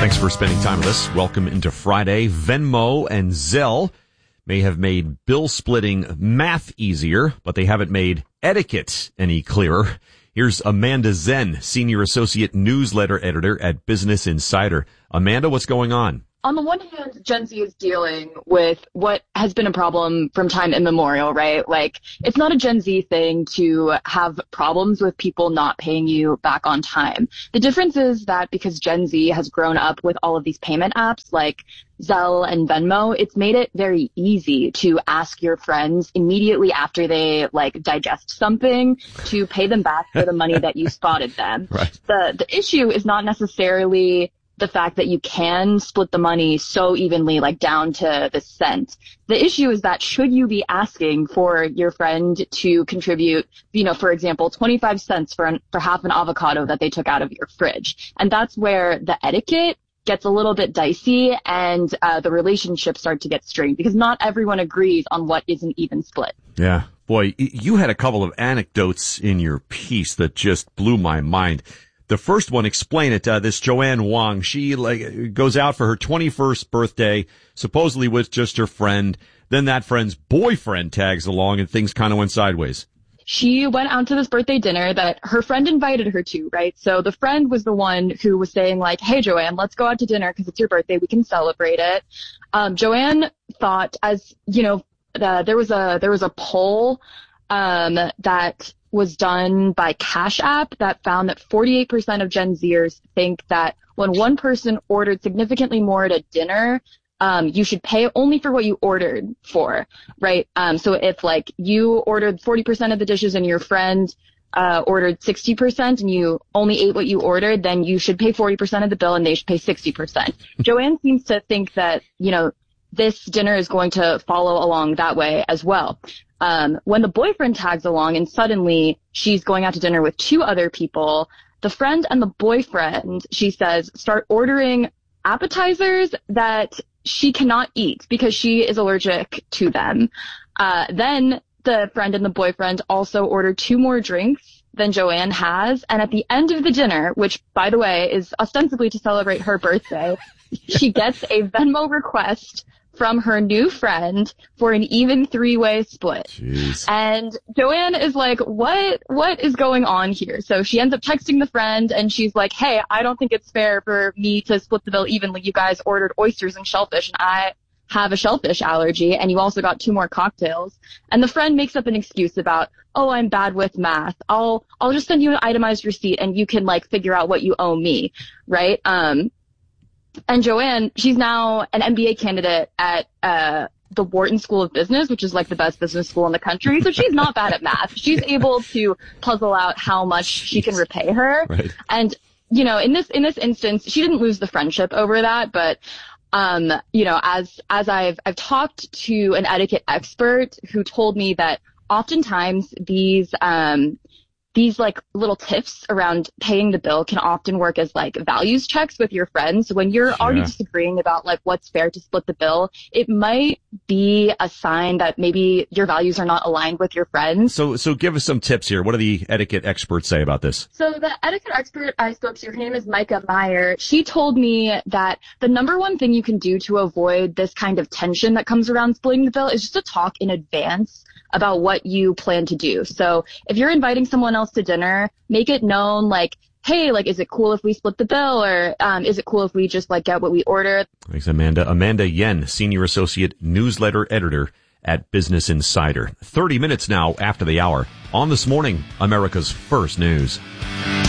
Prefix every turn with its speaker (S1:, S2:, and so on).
S1: Thanks for spending time with us. Welcome into Friday. Venmo and Zelle may have made bill splitting math easier, but they haven't made etiquette any clearer. Here's Amanda Zen, Senior Associate Newsletter Editor at Business Insider. Amanda, what's going on?
S2: On the one hand, Gen Z is dealing with what has been a problem from time immemorial, right? Like, it's not a Gen Z thing to have problems with people not paying you back on time. The difference is that because Gen Z has grown up with all of these payment apps like Zelle and Venmo, it's made it very easy to ask your friends immediately after they digest something to pay them back for the money that you spotted them.
S1: Right.
S2: The issue is not necessarily the fact that you can split the money so evenly, down to the cent. The issue is that should you be asking for your friend to contribute, for example, 25 cents for half an avocado that they took out of your fridge? And that's where the etiquette gets a little bit dicey and the relationships start to get strained because not everyone agrees on what is an even split.
S1: Yeah. Boy, you had a couple of anecdotes in your piece that just blew my mind. The first one, explain it. This Joanne Wong, she goes out for her 21st birthday, supposedly with just her friend. Then that friend's boyfriend tags along and things kind of went sideways.
S2: She went out to this birthday dinner that her friend invited her to, right? So the friend was the one who was saying hey, Joanne, let's go out to dinner because it's your birthday. We can celebrate it. Joanne thought, as there was a poll that was done by Cash App that found that 48% of Gen Zers think that when one person ordered significantly more at a dinner, you should pay only for what you ordered for, right? So if you ordered 40% of the dishes and your friend ordered 60% and you only ate what you ordered, then you should pay 40% of the bill and they should pay 60%. Joanne seems to think that, this dinner is going to follow along that way as well. When the boyfriend tags along and suddenly she's going out to dinner with two other people, the friend and the boyfriend, she says, start ordering appetizers that she cannot eat because she is allergic to them. Then the friend and the boyfriend also order two more drinks than Joanne has. And at the end of the dinner, which, by the way, is ostensibly to celebrate her birthday, she gets a Venmo request from her new friend for an even three-way split.
S1: Jeez.
S2: And Joanne is like, what is going on here? So she ends up texting the friend and she's like, hey, I don't think it's fair for me to split the bill evenly. You guys ordered oysters and shellfish and I have a shellfish allergy and you also got two more cocktails. And the friend makes up an excuse about, oh, I'm bad with math. I'll just send you an itemized receipt and you can figure out what you owe me, right? And Joanne, she's now an MBA candidate at the Wharton School of Business, which is the best business school in the country. So she's not bad at math. She's able to puzzle out how much she can repay her.
S1: Right.
S2: And, in this instance, she didn't lose the friendship over that. But, as I've talked to an etiquette expert who told me that oftentimes these little tips around paying the bill can often work as values checks with your friends. So when you're already disagreeing about what's fair to split the bill, it might be a sign that maybe your values are not aligned with your friends.
S1: So give us some tips here. What do the etiquette experts say about this?
S2: So the etiquette expert I spoke to, her name is Micah Meyer. She told me that the number one thing you can do to avoid this kind of tension that comes around splitting the bill is just to talk in advance about what you plan to do. So if you're inviting someone else to dinner, make it known hey, is it cool if we split the bill or is it cool if we just get what we ordered?
S1: Thanks, Amanda. Amanda Yen, Senior Associate Newsletter Editor at Business Insider. 30 minutes now after the hour on This Morning, America's First News.